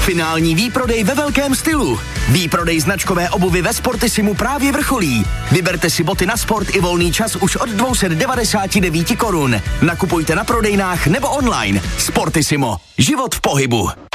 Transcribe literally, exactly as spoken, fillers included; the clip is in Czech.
Finální výprodej ve velkém stylu. Výprodej značkové obuvy ve Sportissimu právě vrcholí. Vyberte si boty na sport i volný čas už od dvě stě devadesát devět korun. Nakupujte na prodejnách nebo online. Sportissimo. Život v pohybu.